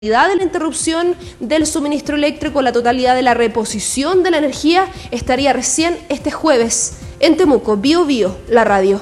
de la interrupción del suministro eléctrico, la totalidad de la reposición de la energía estaría recién este jueves en Temuco. Bio Bio, la radio.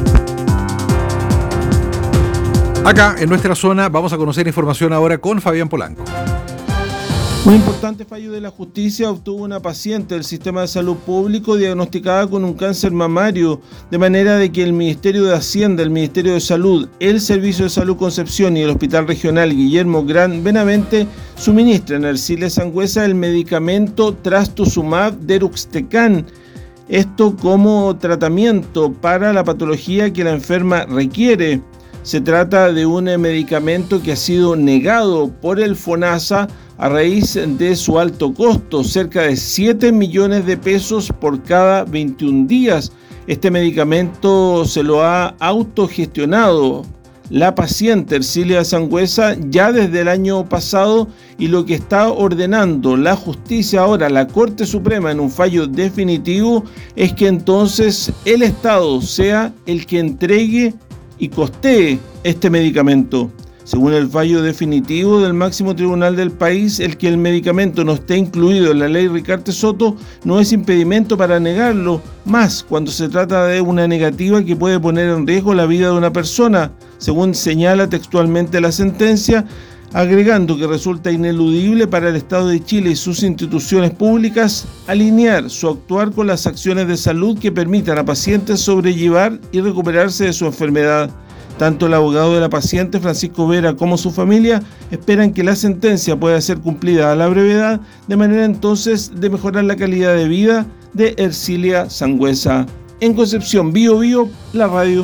Acá en nuestra zona vamos a conocer información ahora con Fabián Polanco. Un importante fallo de la justicia obtuvo una paciente del sistema de salud público diagnosticada con un cáncer mamario, de manera de que el Ministerio de Hacienda, el Ministerio de Salud, el Servicio de Salud Concepción y el Hospital Regional Guillermo Gran Benavente suministran a Ercilia Sangüesa el medicamento Trastuzumab deruxtecan. Esto como tratamiento para la patología que la enferma requiere. Se trata de un medicamento que ha sido negado por el FONASA a raíz de su alto costo, cerca de 7 millones de pesos por cada 21 días. Este medicamento se lo ha autogestionado la paciente Ercilia Sangüesa ya desde el año pasado, y lo que está ordenando la justicia ahora, la Corte Suprema, en un fallo definitivo, es que entonces el Estado sea el que entregue y costee este medicamento. Según el fallo definitivo del máximo tribunal del país, el que el medicamento no esté incluido en la ley Ricarte Soto no es impedimento para negarlo, más cuando se trata de una negativa que puede poner en riesgo la vida de una persona, según señala textualmente la sentencia, agregando que resulta ineludible para el Estado de Chile y sus instituciones públicas alinear su actuar con las acciones de salud que permitan a pacientes sobrellevar y recuperarse de su enfermedad. Tanto el abogado de la paciente, Francisco Vera, como su familia esperan que la sentencia pueda ser cumplida a la brevedad, de manera entonces de mejorar la calidad de vida de Ercilia Sangüesa. En Concepción, Bio Bio, la radio.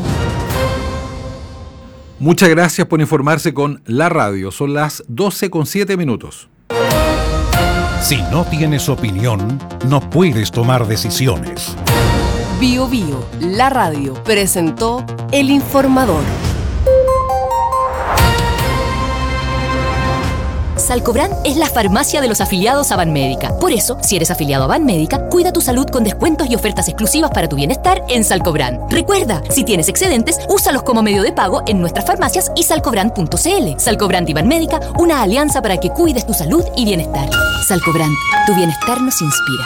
Muchas gracias por informarse con la radio. Son las 12:07. Si no tienes opinión, no puedes tomar decisiones. Bio Bio, la radio, presentó El Informador. Salcobran es la farmacia de los afiliados a Banmédica. Por eso, si eres afiliado a Banmédica, cuida tu salud con descuentos y ofertas exclusivas para tu bienestar en Salcobran. Recuerda, si tienes excedentes, úsalos como medio de pago en nuestras farmacias y salcobran.cl. Salcobran y Banmédica, una alianza para que cuides tu salud y bienestar. Salcobran, tu bienestar nos inspira.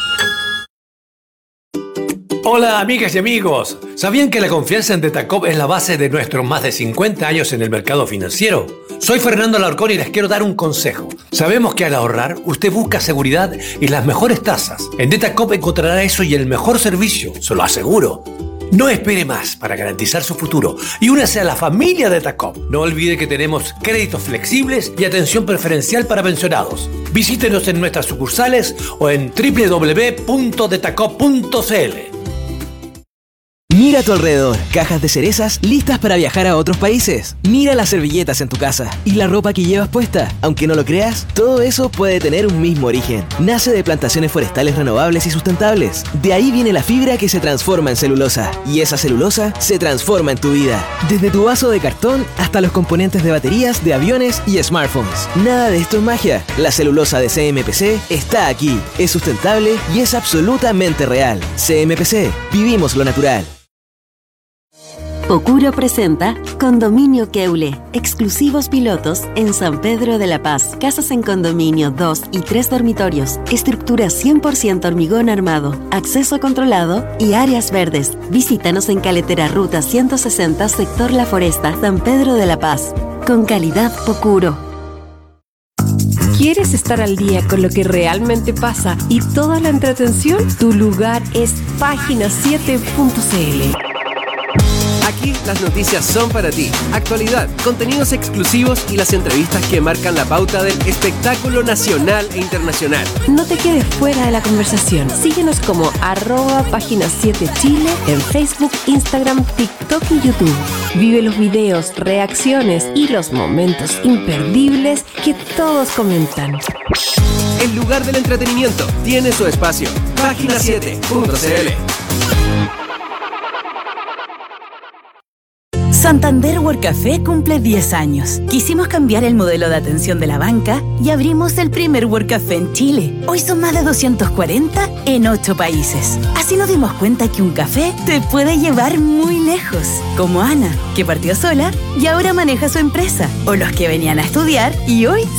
Hola amigas y amigos, ¿sabían que la confianza en Detacop es la base de nuestros más de 50 años en el mercado financiero? Soy Fernando Alarcón y les quiero dar un consejo. Sabemos que al ahorrar, usted busca seguridad y las mejores tasas. En Detacop encontrará eso y el mejor servicio, se lo aseguro. No espere más para garantizar su futuro y únase a la familia Detacop. No olvide que tenemos créditos flexibles y atención preferencial para pensionados. Visítenos en nuestras sucursales o en www.detacop.cl. Mira a tu alrededor, cajas de cerezas listas para viajar a otros países. Mira las servilletas en tu casa y la ropa que llevas puesta. Aunque no lo creas, todo eso puede tener un mismo origen. Nace de plantaciones forestales renovables y sustentables. De ahí viene la fibra que se transforma en celulosa. Y esa celulosa se transforma en tu vida. Desde tu vaso de cartón hasta los componentes de baterías, de aviones y smartphones. Nada de esto es magia. La celulosa de CMPC está aquí. Es sustentable y es absolutamente real. CMPC, vivimos lo natural. Pocuro presenta Condominio Keule, exclusivos pilotos en San Pedro de la Paz. Casas en condominio, 2 y 3 dormitorios, estructura 100% hormigón armado, acceso controlado y áreas verdes. Visítanos en Caletera Ruta 160, sector La Foresta, San Pedro de la Paz. Con calidad Pocuro. ¿Quieres estar al día con lo que realmente pasa y toda la entretención? Tu lugar es página7.cl. Aquí las noticias son para ti. Actualidad, contenidos exclusivos y las entrevistas que marcan la pauta del espectáculo nacional e internacional. No te quedes fuera de la conversación. Síguenos como @página7chile en Facebook, Instagram, TikTok y YouTube. Vive los videos, reacciones y los momentos imperdibles que todos comentan. El lugar del entretenimiento tiene su espacio. Página7.cl. Santander World Café cumple 10 años. Quisimos cambiar el modelo de atención de la banca y abrimos el primer World Café en Chile. Hoy son más de 240 en 8 países. Así nos dimos cuenta que un café te puede llevar muy lejos. Como Ana, que partió sola y ahora maneja su empresa. O los que venían a estudiar y hoy